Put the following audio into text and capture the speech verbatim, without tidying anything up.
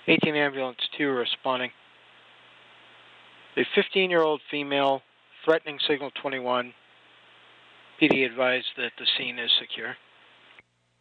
eighteen ambulance two responding. A fifteen-year-old female threatening signal twenty-one. P D advised that the scene is secure.